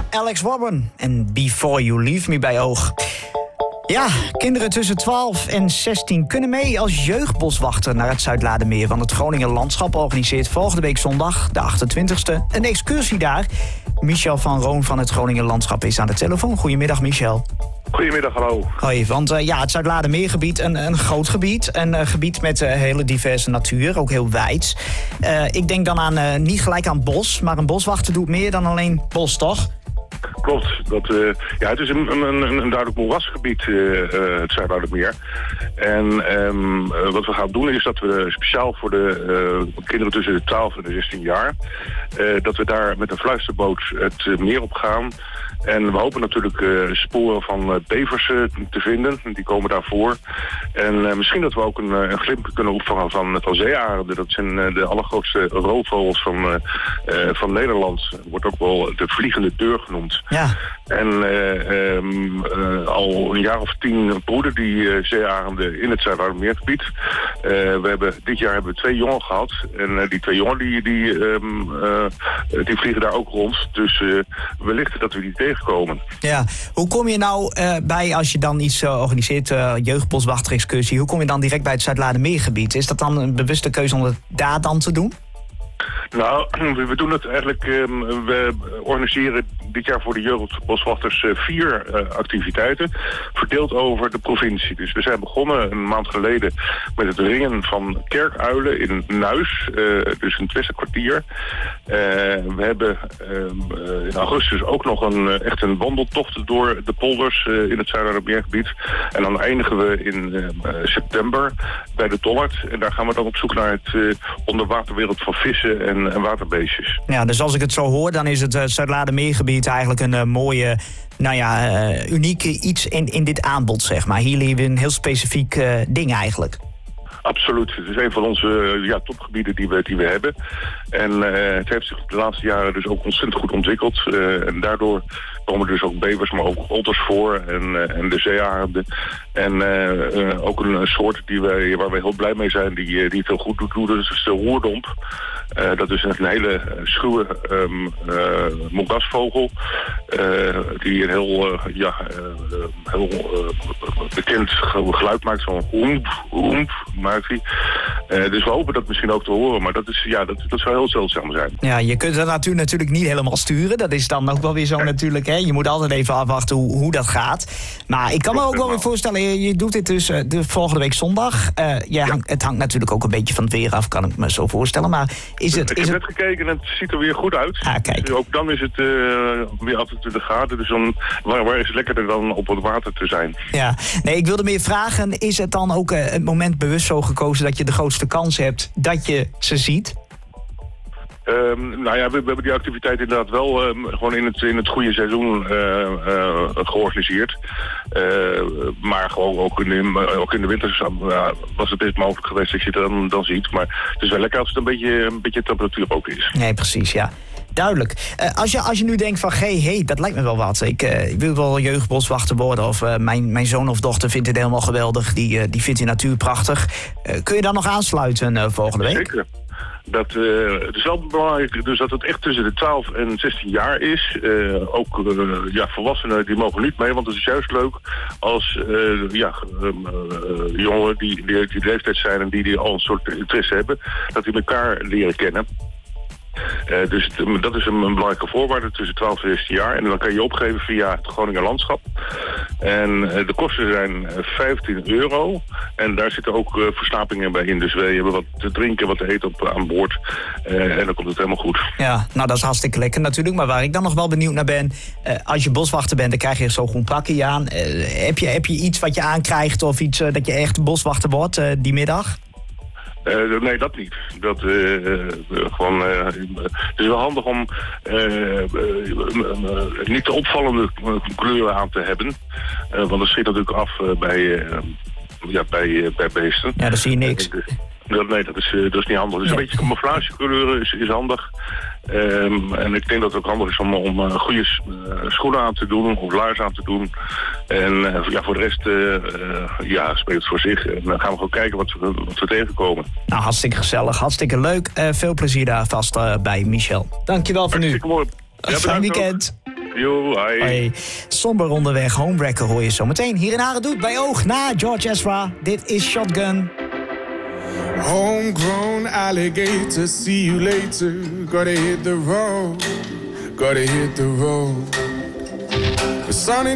Alex Warburton en Before You Leave Me bij Oog. Ja, kinderen tussen 12 en 16 kunnen mee als jeugdboswachter naar het Zuidladermeer. Want het Groninger Landschap organiseert volgende week zondag, de 28e, een excursie daar. Michel van Roon van het Groninger Landschap is aan de telefoon. Goedemiddag, Michel. Goedemiddag, hallo. Hoi, want het Zuidladermeergebied, een groot gebied. Een gebied met hele diverse natuur, ook heel wijds. Ik denk dan aan niet gelijk aan bos, maar een boswachter doet meer dan alleen bos, toch? Klopt. Het is een duidelijk moerasgebied, het Zuidladermeer. En wat we gaan doen is dat we speciaal voor de kinderen tussen de 12 en de 16 jaar... dat we daar met een fluisterboot het meer op gaan. En we hopen natuurlijk sporen van bevers te vinden. Die komen daarvoor. En misschien dat we ook een glimp kunnen opvangen van zeearenden. Dat zijn de allergrootste roofvogels van Nederland. Wordt ook wel de vliegende deur genoemd. Ja. En al een jaar of 10 broeden die zeearenden in het Zuidladermeergebied. Dit jaar hebben we 2 jongen gehad. En die 2 jongen die vliegen daar ook rond. Dus wellicht dat we die tegenkomen. Ja, hoe kom je nou bij, als je dan iets organiseert, jeugdboswachterexcursie, hoe kom je dan direct bij het Zuidladermeergebied? Is dat dan een bewuste keuze om het daar dan te doen? Nou, we doen het eigenlijk... we organiseren dit jaar voor de jeugdboswachters 4 activiteiten, verdeeld over de provincie. Dus we zijn begonnen een maand geleden met het ringen van kerkuilen in Nuis, dus in het Westerkwartier. We hebben in augustus ook nog een wandeltocht door de polders in het Zuidladermeergebied. En dan eindigen we in september bij de Dollard. En daar gaan we dan op zoek naar het onderwaterwereld van vissen en waterbeestjes. Ja, dus als ik het zo hoor, dan is het Zuidladermeergebied eigenlijk een mooie, unieke iets in dit aanbod, zeg maar. Hier leren we een heel specifiek ding eigenlijk. Absoluut. Het is een van onze topgebieden die we hebben. En het heeft zich de laatste jaren dus ook ontzettend goed ontwikkeld. En daardoor komen er dus ook bevers, maar ook otters voor en de zeearenden. En ook een soort waar wij heel blij mee zijn, die het heel goed doet, dat is de roerdomp. Dat is een hele schuwe moerasvogel. Die een heel bekend geluid maakt. Zo'n hoemp maakt hij. Dus we hopen dat misschien ook te horen. Maar dat zou heel zeldzaam zijn. Ja, je kunt dat natuurlijk niet helemaal sturen. Dat is dan ook wel weer zo natuurlijk. Hè? Je moet altijd even afwachten hoe dat gaat. Maar ik kan me ook wel weer voorstellen. Je doet dit dus de volgende week zondag. Het hangt natuurlijk ook een beetje van het weer af. Kan ik me zo voorstellen. Maar ik heb net gekeken en het ziet er weer goed uit. Kijk. Dus ook dan is het weer altijd in de gaten. Dus dan, waar is het lekkerder dan op het water te zijn? Ja, nee, ik wilde meer vragen. Is het dan ook het moment bewust zo gekozen dat je de grootste kans hebt dat je ze ziet? We hebben die activiteit inderdaad wel gewoon in het goede seizoen georganiseerd. Maar gewoon ook in de winter was het best mogelijk geweest dat je het dan ziet. Maar het is wel lekker als het een beetje temperatuur ook is. Nee, precies, ja. Duidelijk. Als je nu denkt van, hey, dat lijkt me wel wat. Ik wil wel jeugdboswachter worden. Of mijn zoon of dochter vindt het helemaal geweldig. Die vindt die natuur prachtig. Kun je dan nog aansluiten volgende week? Zeker. Het is wel belangrijk dus dat het echt tussen de 12 en 16 jaar is. Ook volwassenen die mogen niet mee, want het is juist leuk als jongeren die leeftijd zijn en die al een soort interesse hebben, dat die elkaar leren kennen. Dus dat is een belangrijke voorwaarde tussen 12 en 16 jaar. En dan kan je opgeven via het Groninger Landschap. En de kosten zijn €15. En daar zitten ook versnapingen bij in. Dus we hebben wat te drinken, wat te eten aan boord. En dan komt het helemaal goed. Ja, nou dat is hartstikke lekker natuurlijk. Maar waar ik dan nog wel benieuwd naar ben, als je boswachter bent, dan krijg je zo'n groen pakje aan. Heb je iets wat je aankrijgt of iets dat je echt boswachter wordt die middag? Nee, dat niet. Het is wel handig om niet te opvallende kleuren aan te hebben. Want dat schiet natuurlijk af bij beesten. Ja, dan zie je niks. Nee, dat is niet handig. Dus een beetje camouflagekleuren is handig. En ik denk dat het ook handig is om goede schoenen aan te doen, of laarzen aan te doen. En voor de rest speelt het voor zich. En dan gaan we gewoon kijken wat we tegenkomen. Nou, hartstikke gezellig, hartstikke leuk. Veel plezier daar vast bij Michel. Dankjewel voor nu. Hartstikke mooi. Fijn weekend. Ook. Jo, hi. Hoi. Somber onderweg, Homewrecker hoor je zo meteen. Hier in Harendoet bij Oog na George Ezra. Dit is Shotgun. Homegrown alligator, see you later. Gotta hit the road, gotta hit the road. The sun